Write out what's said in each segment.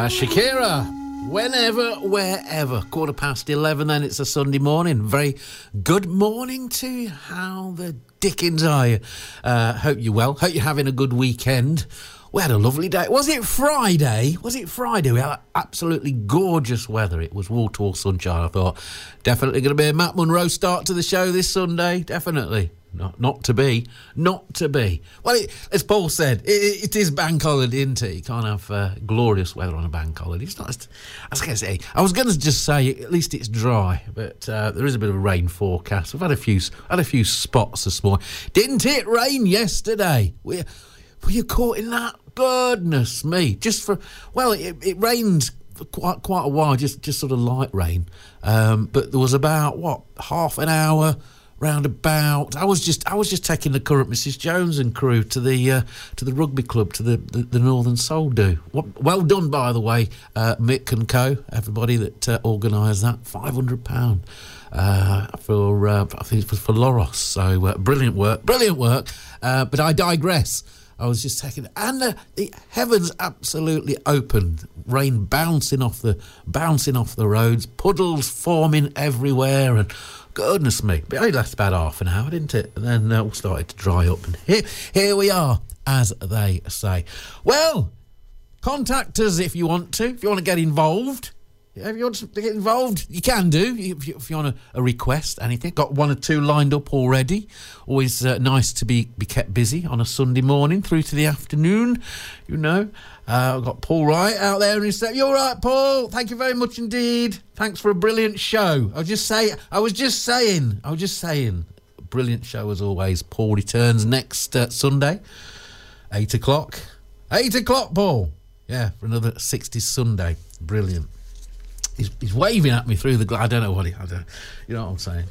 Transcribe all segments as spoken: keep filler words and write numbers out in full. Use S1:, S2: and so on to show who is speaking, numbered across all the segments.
S1: Uh, Shakira, whenever, wherever. Quarter past eleven, then it's a Sunday morning. Very good morning to you. How the dickens are you? Uh, hope you're well. Hope you're having a good weekend. We had a lovely day. Was it Friday? Was it Friday? We had absolutely gorgeous weather. It was wall-to-wall sunshine. I thought, definitely going to be a Matt Munro start to the show this Sunday. Definitely. Not, not to be. Not to be. Well, it, as Paul said, it, it is bank holiday, isn't it? You can't have uh, glorious weather on a bank holiday. It's not. As, I was going to say. I was going to just say at least it's dry, but uh, there is a bit of a rain forecast. We've had a few, had a few spots this morning. Didn't it rain yesterday? Were, were you caught in that? Goodness me! Just for well, it, it rained for quite quite a while. Just just sort of light rain, um, but there was about what half an hour. Roundabout, I was just I was just taking the current Missus Jones and crew to the uh, to the rugby club, to the, the, the Northern Soul Do. Well done, by the way, uh, Mick and Co. Everybody that uh, organised that, five hundred pound uh, for uh, I think it was for Loros. So uh, brilliant work, brilliant work. Uh, but I digress. I was just taking, and the, the heavens absolutely opened, rain bouncing off the bouncing off the roads, puddles forming everywhere, and goodness me, but it only lasted about half an hour, didn't it? And then uh, all started to dry up, and here, here we are, as they say. Well, contact us if you want to, if you want to get involved. If you want to get involved, you can do. If you, if you want a, a request, anything. Got one or two lined up already. Always uh, nice to be, be kept busy on a Sunday morning through to the afternoon, you know. Uh, I've got Paul Wright out there and he said, "You all right, Paul? Thank you very much indeed. Thanks for a brilliant show." I was just say, I was just saying, I was just saying, brilliant show as always. Paul returns next uh, Sunday, eight o'clock. Eight o'clock, Paul. Yeah, for another sixties Sunday. Brilliant. He's, he's waving at me through the glass. I don't know what he... I don't, you know what I'm saying?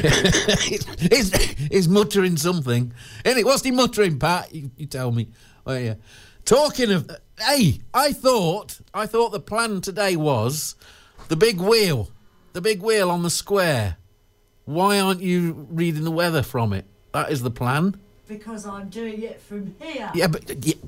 S1: he's, he's, he's muttering something. Isn't it? What's he muttering, Pat? You, you tell me. Oh, yeah. Talking of... Hey, I thought... I thought the plan today was the big wheel. The big wheel on the square. Why aren't you reading the weather from it? That is the plan.
S2: Because I'm doing it from here.
S1: Yeah, but... Yeah.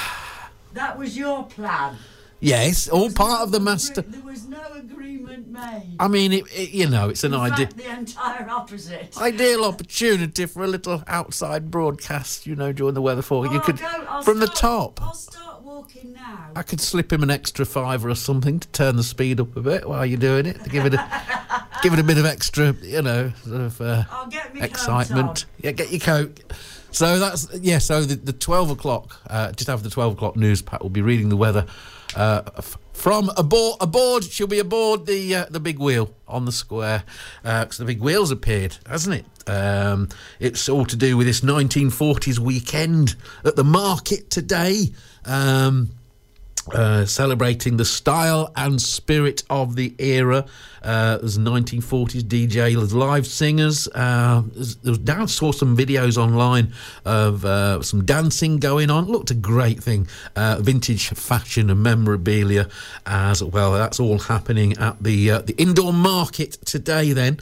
S2: That was your plan.
S1: Yes, all part
S2: no
S1: of the master...
S2: Agree- there was no agreement made.
S1: I mean, it, it, you know, it's an
S2: In
S1: idea...
S2: fact, the entire opposite.
S1: Ideal opportunity for a little outside broadcast, you know, during the weather forecast.
S2: Oh,
S1: You could,
S2: I'll go, I'll
S1: from
S2: start,
S1: the top.
S2: I'll start walking now.
S1: I could slip him an extra fiver or something to turn the speed up a bit while you're doing it, to give it a, give it a bit of extra, you know, sort of uh,
S2: I'll get me
S1: excitement. Yeah, get your coat. So that's yeah. So the, the twelve o'clock, uh, just after the twelve o'clock news, Pat will be reading the weather. Uh, f- from aboard, aboard, she'll be aboard the uh, the big wheel on the square, because uh, the big wheel's appeared, hasn't it? Um, it's all to do with this nineteen forties weekend at the market today, um, uh, celebrating the style and spirit of the era. Uh, there's nineteen forties D J, there's live singers. Uh, there's, there was down, saw some videos online of uh, some dancing going on. Looked a great thing. Uh, vintage fashion and memorabilia as well. That's all happening at the uh, the indoor market today. Then.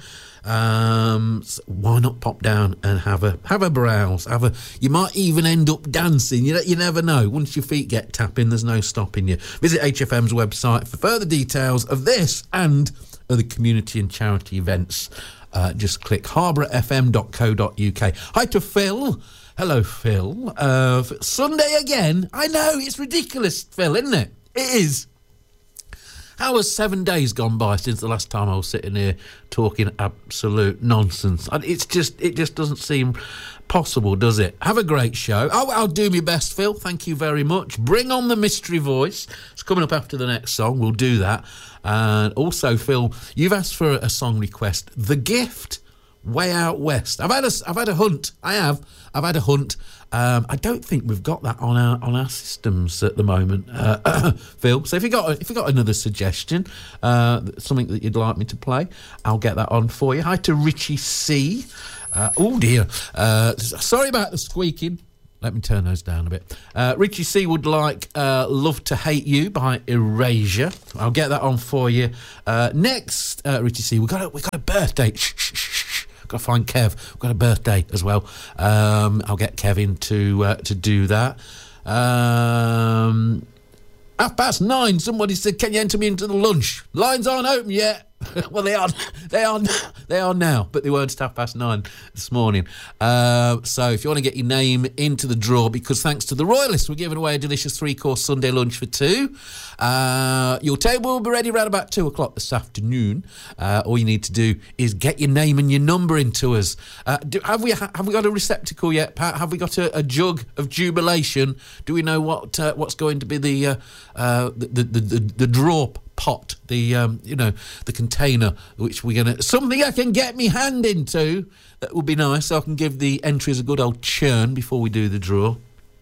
S1: Um, so why not pop down and have a have a browse? Have a. You might even end up dancing. You you never know. Once your feet get tapping, there's no stopping you. Visit H F M's website for further details of this and other community and charity events. Uh, just click harborough f m dot co dot u k. Hi to Phil. Hello, Phil. Uh, Sunday again. I know it's ridiculous, Phil, isn't it? It is. How has seven days gone by since the last time I was sitting here talking absolute nonsense? It's just, it just doesn't seem possible, does it? Have a great show. I'll, I'll do my best, Phil. Thank you very much. Bring on the mystery voice. It's coming up after the next song. We'll do that. And also, Phil, you've asked for a song request. The Gift, Way Out West. I've had a, I've had a hunt. I have. I've had a hunt. Um, I don't think we've got that on our on our systems at the moment, uh, Phil. So if you got if you got another suggestion, uh, something that you'd like me to play, I'll get that on for you. Hi to Richie C. Uh, oh dear, uh, sorry about the squeaking. Let me turn those down a bit. Uh, Richie C would like uh, Love to Hate You by Erasure. I'll get that on for you. Uh, next, uh, Richie C, we've got a, we've got a birthday. Shh, shh, shh, shh. Got to find Kev. We've got a birthday as well. Um, I'll get Kevin to uh, to do that. Um, Half past nine, somebody said, can you enter me into the lunch? Lines aren't open yet. Well, they are, they are, they are now, but they weren't at half past nine this morning. Uh, so if you want to get your name into the draw, because thanks to the Royalists, we're giving away a delicious three-course Sunday lunch for two. Uh, your table will be ready around about two o'clock this afternoon. Uh, all you need to do is get your name and your number into us. Uh, do, have we have we got a receptacle yet, Pat? Have we got a, a jug of jubilation? Do we know what uh, what's going to be the uh, uh, the, the, the the the draw pot, the um, you know, the container which we're gonna, something I can get me hand into? That would be nice, so I can give the entries a good old churn before we do the draw.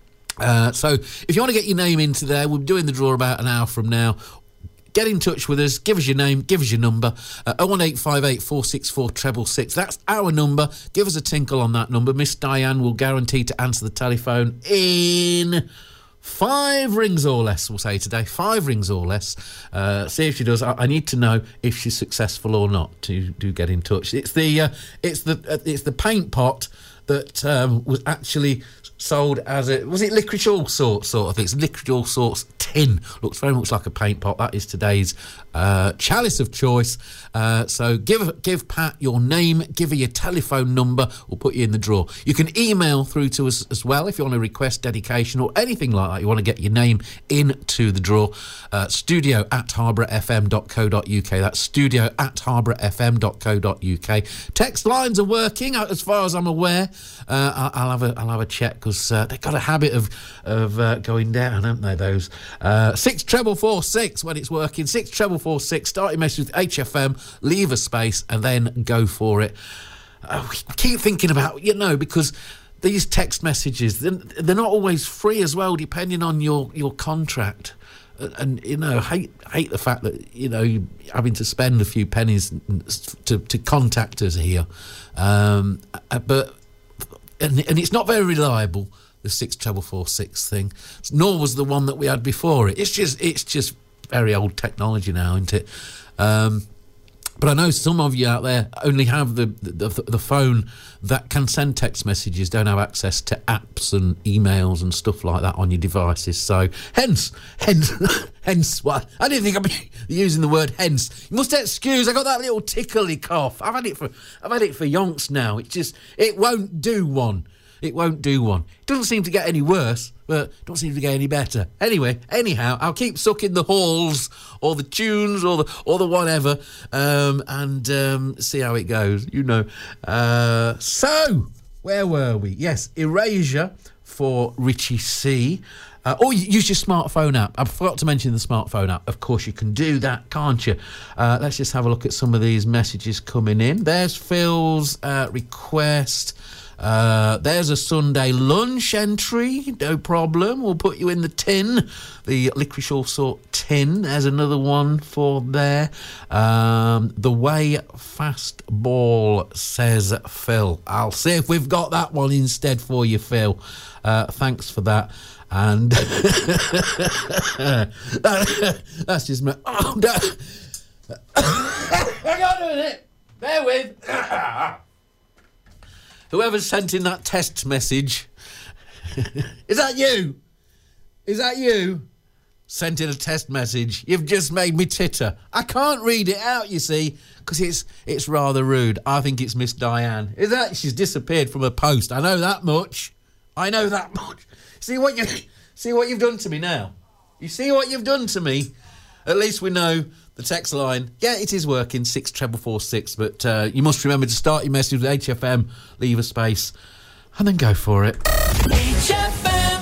S1: Uh, so if you want to get your name into there, we're doing the draw about an hour from now. Get in touch with us, give us your name, give us your number, uh, oh one eight five eight, four six four, six six six. That's our number. Give us a tinkle on that number. Miss Diane will guarantee to answer the telephone in five rings or less, we'll say today. Five rings or less. Uh, see if she does. I, I need to know if she's successful or not. To do get in touch. It's the uh, it's the uh, it's the paint pot that um, was actually sold as a, was it licorice all sorts sort of thing? It's licorice all sorts tin. Looks very much like a paint pot. That is today's uh, chalice of choice. Uh, so give give Pat your name, give her your telephone number. We'll put you in the draw. You can email through to us as well if you want to request dedication or anything like that. You want to get your name into the draw. Uh, studio at harborough f m dot co dot u k. That's studio at harborough f m dot co dot u k. Text lines are working as far as I'm aware. Uh, I'll have a I'll have a check because uh, they've got a habit of of uh, going down, haven't they? Those uh, six treble four six when it's working. Six treble four six. Start your message with H F M. Leave a space and then go for it. Uh, we keep thinking about, you know, because these text messages, they're, they're not always free as well, depending on your your contract. And, and you know, hate hate the fact that, you know, you're having to spend a few pennies to to contact us here, um, but. And, and it's not very reliable, the six treble four six thing. Nor was the one that we had before it. It's just it's just very old technology now, isn't it? Um, but I know some of you out there only have the, the the phone that can send text messages, don't have access to apps and emails and stuff like that on your devices. So hence, hence, hence what I didn't think I'd be using the word hence. You must excuse. I got that little tickly cough. I've had it for I've had it for yonks now. It just it won't do one. It won't do one. It doesn't seem to get any worse, but it doesn't seem to get any better. Anyway, anyhow, I'll keep sucking the halls or the tunes or the or the whatever, um, and um, see how it goes. You know. Uh, so, where were we? Yes, Erasure for Richie C. Uh, or use your smartphone app. I forgot to mention the smartphone app. Of course, you can do that, can't you? Uh, let's just have a look at some of these messages coming in. There's Phil's uh, request. Uh, there's a Sunday lunch entry, no problem. We'll put you in the tin, the licorice all sort tin. There's another one for there. Um, the way fast ball, says Phil. I'll see if we've got that one instead for you, Phil. Uh, thanks for that. And that, that's just my. Oh, no. Hang on a minute. Bear with. Whoever's sent in that test message, is that you? Is that you? Sent in a test message. You've just made me titter. I can't read it out, you see, because it's it's rather rude. I think it's Miss Diane. Is that she's disappeared from her post? I know that much. I know that much. See what you see what you've done to me now. You see what you've done to me. At least we know. The text line, yeah, it is working, six treble four six, but uh, you must remember to start your message with H F M, leave a space, and then go for it.
S3: H F M.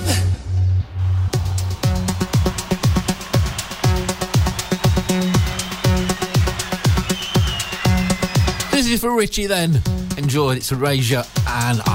S1: This is for Richie then. Enjoy, it's Erasure, and I